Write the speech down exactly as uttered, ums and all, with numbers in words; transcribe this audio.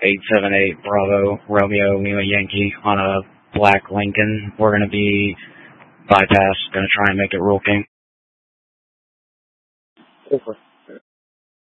eight seven eight Bravo Romeo Lima Yankee on a black Lincoln. We're going to be bypass, going to try and make it Rural King. Over.